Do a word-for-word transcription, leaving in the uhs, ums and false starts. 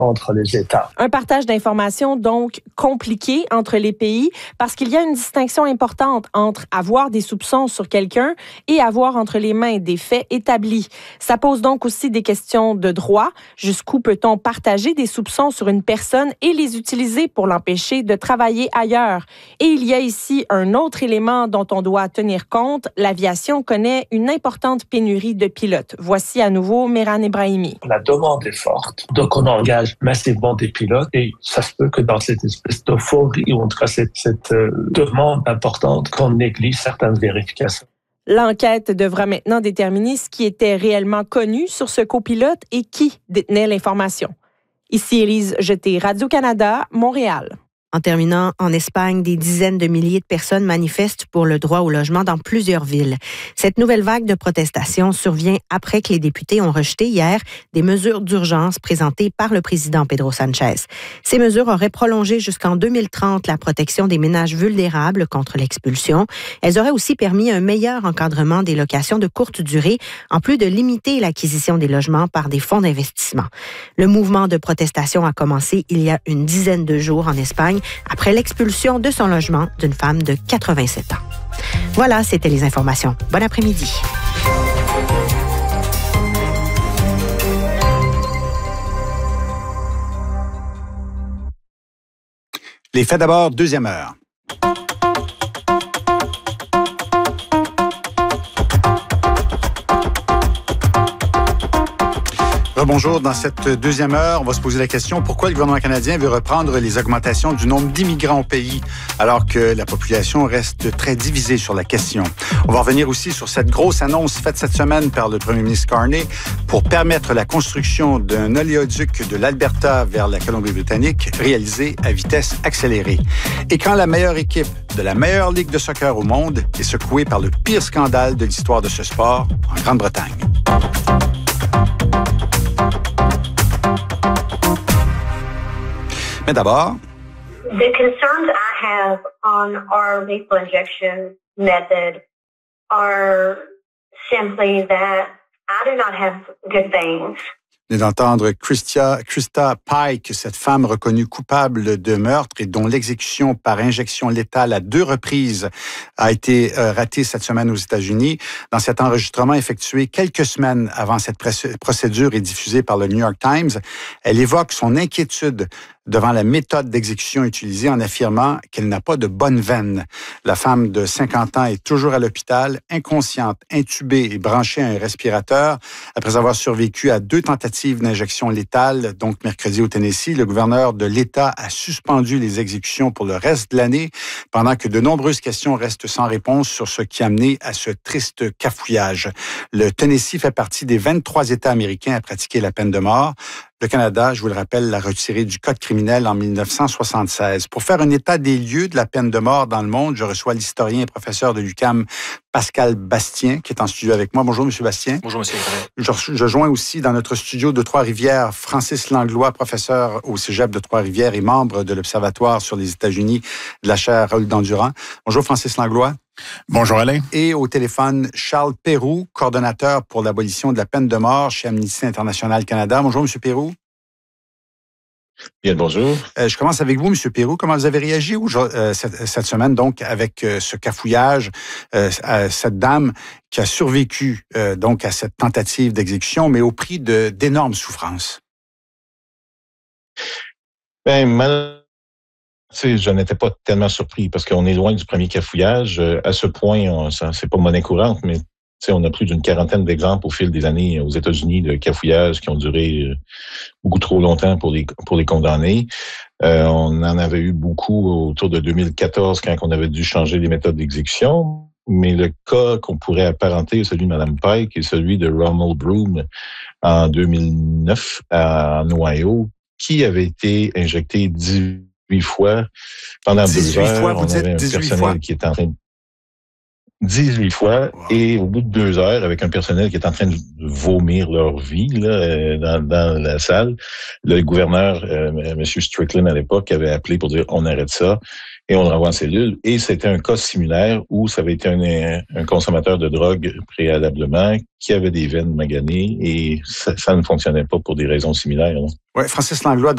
entre les États. Un partage d'informations donc compliqué entre les pays parce qu'il y a une distinction importante entre avoir des soupçons sur quelqu'un et avoir entre les mains des faits établis. Ça pose donc aussi des questions de droit. Jusqu'où peut-on partager des soupçons sur une personne et les utiliser pour l'empêcher de travailler ailleurs? Et il y a ici un autre élément dont on doit tenir compte. L'aviation connaît une importante pénurie de pilotes. Voici à nouveau Mehran Ebrahimi. La demande est forte, donc on engage massivement des pilotes et ça se peut que dans cette espèce d'euphorie ou en tout cas cette, cette euh, demande importante qu'on néglige certaines vérifications. L'enquête devra maintenant déterminer ce qui était réellement connu sur ce copilote et qui détenait l'information. Ici Élise Jeté, Radio-Canada, Montréal. En terminant, en Espagne, des dizaines de milliers de personnes manifestent pour le droit au logement dans plusieurs villes. Cette nouvelle vague de protestations survient après que les députés ont rejeté hier des mesures d'urgence présentées par le président Pedro Sánchez. Ces mesures auraient prolongé jusqu'en deux mille trente la protection des ménages vulnérables contre l'expulsion. Elles auraient aussi permis un meilleur encadrement des locations de courte durée, en plus de limiter l'acquisition des logements par des fonds d'investissement. Le mouvement de protestation a commencé il y a une dizaine de jours en Espagne, après l'expulsion de son logement d'une femme de quatre-vingt-sept ans. Voilà, c'était les informations. Bon après-midi. Les faits d'abord, deuxième heure. Bonjour. Dans cette deuxième heure, on va se poser la question pourquoi le gouvernement canadien veut reprendre les augmentations du nombre d'immigrants au pays alors que la population reste très divisée sur la question. On va revenir aussi sur cette grosse annonce faite cette semaine par le premier ministre Carney pour permettre la construction d'un oléoduc de l'Alberta vers la Colombie-Britannique réalisé à vitesse accélérée. Et quand la meilleure équipe de la meilleure ligue de soccer au monde est secouée par le pire scandale de l'histoire de ce sport en Grande-Bretagne. Mais d'abord, the concerns I have on our lethal injection method are simply that I do not have good veins. D'entendre Christia, Krista Pike, cette femme reconnue coupable de meurtre et dont l'exécution par injection létale à deux reprises a été euh, ratée cette semaine aux États-Unis. Dans cet enregistrement effectué quelques semaines avant cette procédure et diffusé par le New York Times, elle évoque son inquiétude devant la méthode d'exécution utilisée en affirmant qu'elle n'a pas de bonne veine. La femme de cinquante ans est toujours à l'hôpital, inconsciente, intubée et branchée à un respirateur. Après avoir survécu à deux tentatives d'injection létale, donc mercredi au Tennessee, le gouverneur de l'État a suspendu les exécutions pour le reste de l'année, pendant que de nombreuses questions restent sans réponse sur ce qui a mené à ce triste cafouillage. Le Tennessee fait partie des vingt-trois États américains à pratiquer la peine de mort. Le Canada, je vous le rappelle, l'a retiré du Code criminel en dix-neuf cent soixante-seize. Pour faire un état des lieux de la peine de mort dans le monde, je reçois l'historien et professeur de l'U Q A M, Pascal Bastien, qui est en studio avec moi. Bonjour, Monsieur Bastien. Bonjour, Monsieur. Je, je joins aussi dans notre studio de Trois-Rivières Francis Langlois, professeur au Cégep de Trois-Rivières et membre de l'Observatoire sur les États-Unis de la chaire Raoul-Dandurand. Bonjour, Francis Langlois. Bonjour Alain. Et au téléphone, Charles Pérou, coordonnateur pour l'abolition de la peine de mort chez Amnesty International Canada. Bonjour, M. Pérou. Bien, bonjour. Euh, je commence avec vous, M. Pérou. Comment vous avez réagi euh, cette, cette semaine, donc, avec euh, ce cafouillage, euh, à cette dame qui a survécu euh, donc à cette tentative d'exécution, mais au prix de, d'énormes souffrances? Bien, mal... Tu sais, je n'étais pas tellement surpris parce qu'on est loin du premier cafouillage. À ce point, on, ça, c'est pas monnaie courante, mais tu sais, on a plus d'une quarantaine d'exemples au fil des années aux États-Unis de cafouillages qui ont duré beaucoup trop longtemps pour les pour les condamnés. Euh, on en avait eu beaucoup autour de deux mille quatorze quand on avait dû changer les méthodes d'exécution. Mais le cas qu'on pourrait apparenter, celui de Mme Pike et celui de Ronald Broom en deux mille neuf en Ohio, qui avait été injecté dix-huit fois pendant deux heures. Fois, vous on dites avait un personnel fois. qui était en train de dix-huit fois, wow. Et au bout de deux heures, avec un personnel qui est en train de vomir leur vie là, dans, dans la salle, le gouverneur, euh, M. Strickland à l'époque, avait appelé pour dire on arrête ça et on le renvoie en cellule. Et c'était un cas similaire où ça avait été un, un consommateur de drogue préalablement qui avait des veines maganées et ça, ça ne fonctionnait pas pour des raisons similaires. Oui, Francis Langlois.